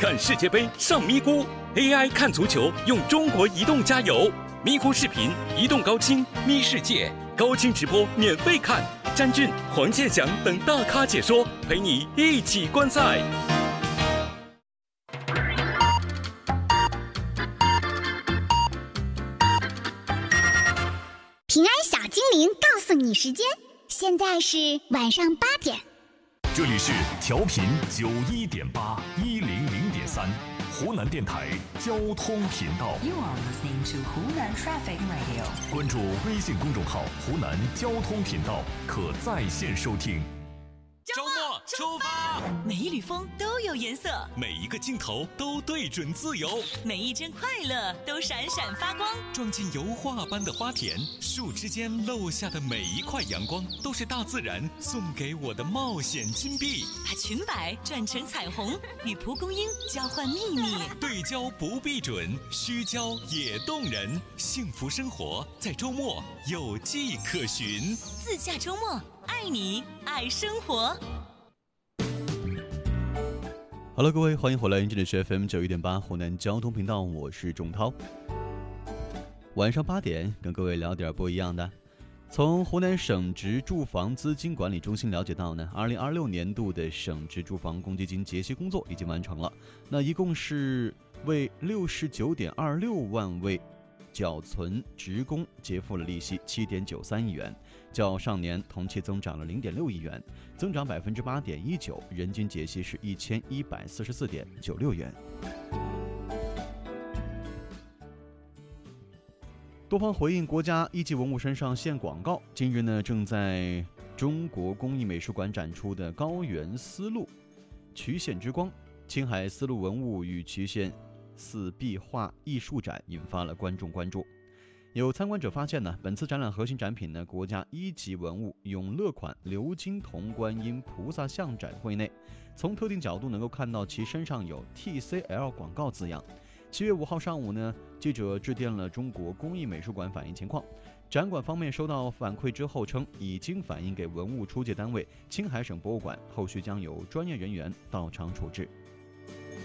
看世界杯上咪咕 ，AI 看足球用中国移动加油。咪咕视频、移动高清、咪世界高清直播免费看，詹俊、黄健翔等大咖解说，陪你一起观赛。 平安小精灵告诉你时间，现在是晚上8点。 这里是调频91.8、100.3，湖南电台交通频道。 You are listening to Hunan Traffic Radio。 关注微信公众号“湖南交通频道”，可在线收听。 周末出发， 每一缕风都有颜色， 每一个镜头都对准自由， 每一帧快乐都闪闪发光。 撞进油画般的花田，树枝间漏下的每一块阳光，都是大自然送给我的冒险金币。 把裙摆转成彩虹，与蒲公英交换秘密。 对焦不必准，虚焦也动人。幸福生活在周末有迹可循。 自驾周末，爱你爱生活。 Hello， 各位，欢迎回来，这里是 FM 91.8湖南交通频道，我是仲涛。晚上8点，跟各位聊点不一样的。从湖南省直住房资金管理中心了解到呢，2026年度的省直住房公积金结息工作已经完成了。那一共是为69.26万位缴存职工结付了利息7.93亿元，较上年同期增长了0.6亿元，增长8.19%，人均结息是1144.96元。多方回应国家一级文物身上线广告，近日呢，正在中国工艺美术馆展出的高原丝路渠线之光青海丝路文物与渠线4壁画艺术展引发了观众关注。有参观者发现呢，本次展览核心展品呢，国家一级文物永乐款鎏金铜观音菩萨像展会内，从特定角度能够看到其身上有 TCL 广告字样。7月5号上午呢，记者致电了中国工艺美术馆反映情况，展馆方面收到反馈之后称，已经反映给文物出借单位青海省博物馆，后续将有专业人员到场处置。